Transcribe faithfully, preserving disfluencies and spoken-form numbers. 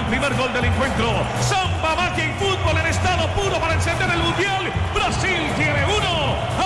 primer gol del encuentro. Samba, magia y fútbol en estado puro para encender el Mundial. Brasil tiene uno,